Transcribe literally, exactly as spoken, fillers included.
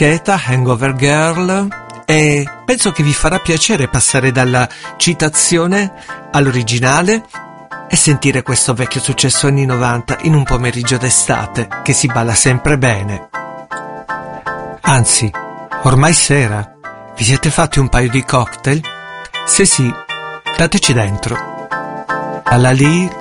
Keta, Hangover Girl, e penso che vi farà piacere passare dalla citazione all'originale e sentire questo vecchio successo anni novanta in un pomeriggio d'estate che si balla sempre bene. Anzi, ormai sera. Vi siete fatti un paio di cocktail? Se sì, dateci dentro. Alla lì